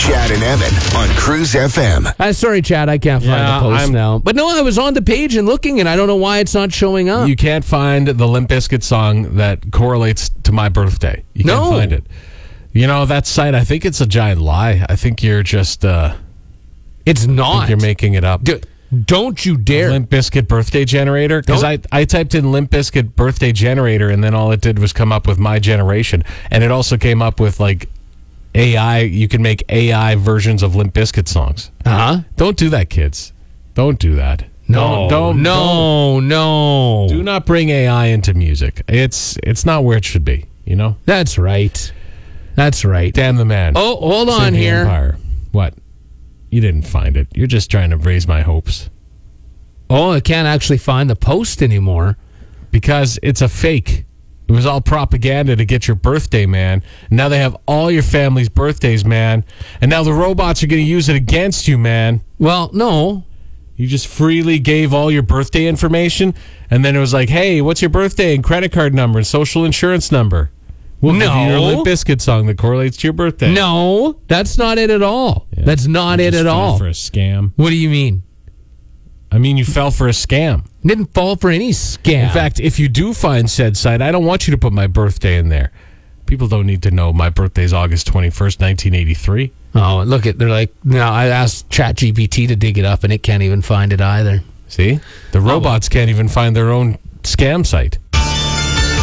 Chad and Evan on Cruise FM. Sorry, Chad, I can't find the post now. But no, I was on the page and looking, and I don't know why it's not showing up. You can't find the Limp Bizkit song that correlates to my birthday. You can't find it. You know, that site, I think it's a giant lie. I think you're just... it's not. I think you're making it up. Don't you dare. Limp Bizkit birthday generator? Because I typed in Limp Bizkit birthday generator, and then all it did was come up with my generation. And it also came up with, like, AI. You can make AI versions of Limp Bizkit songs. Don't do that, kids. Don't do that. No. Do not bring AI into music. It's not where it should be, you know? That's right. Damn the man. Oh, hold on Save the here. Empire. What? You didn't find it. You're just trying to raise my hopes. Oh, I can't actually find the post anymore. Because it's a fake. It was all propaganda to get your birthday, man. And now they have all your family's birthdays, man. And now the robots are going to use it against you, man. Well, no. You just freely gave all your birthday information, and then it was like, hey, what's your birthday and credit card number and social insurance number? We'll give you your Limp Bizkit song that correlates to your birthday. No, that's not it at all. Yeah, that's not it at all. For a scam. What do you mean? I mean, you fell for a scam. Didn't fall for any scam. In fact, if you do find said site, I don't want you to put my birthday in there. People don't need to know my birthday's August 21st, 1983. Oh, look at, they're like, no, I asked ChatGPT to dig it up, and it can't even find it either. See? The robots can't even find their own scam site.